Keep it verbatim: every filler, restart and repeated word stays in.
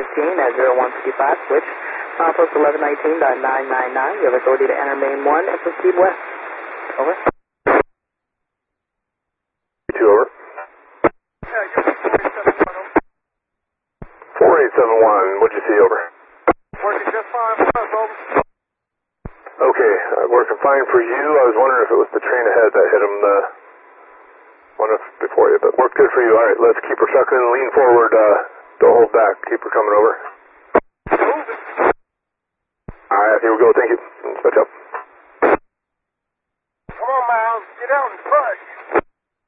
eighteen at zero one fifty five, switch. Milepost eleven nineteen dot nine nine nine. You have authority to enter main one and proceed west. Over. two over. four eight seven one, what'd you see, over? Working just fine for us, over. Okay, uh, working fine for you. I was wondering if it was the train ahead that hit him the one before you, but worked good for you. All right, let's keep her sucking and lean forward. Uh, don't hold back. Keep her coming over. All right, here we go.